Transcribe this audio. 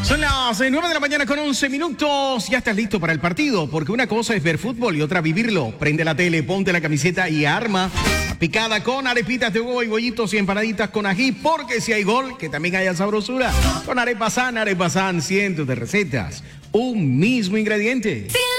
Son las 9 de la mañana con 11 minutos. Ya estás listo para el partido, porque una cosa es ver fútbol y otra vivirlo. Prende la tele, ponte la camiseta y arma la picada con arepitas de huevo y bollitos y empanaditas con ají, porque si hay gol, que también haya sabrosura. Con Arepa San, cientos de recetas, un mismo ingrediente.